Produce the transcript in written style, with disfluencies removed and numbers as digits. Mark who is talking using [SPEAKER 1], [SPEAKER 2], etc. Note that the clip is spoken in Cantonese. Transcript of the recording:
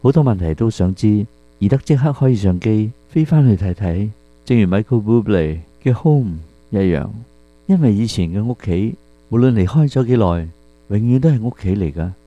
[SPEAKER 1] 好多問題都想知，而得即刻開相機飛返去睇睇。正如 Michael Bublé 嘅 Home 一樣，因為以前嘅屋企無論離開咗幾耐，永遠都係屋企嚟㗎。